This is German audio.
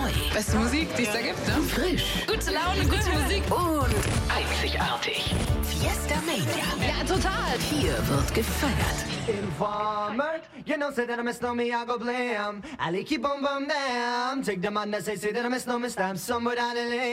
Neu. Beste Musik, die es da gibt, ne? Frisch. Gute Laune, gute Musik. Und einzigartig. Fiesta Mania. Ja, total. Hier wird gefeiert. Informer, you know, say that I miss no me, I go blam. I keep on bum down. Take the man that say that I miss no me, stamp somewhere down the lane.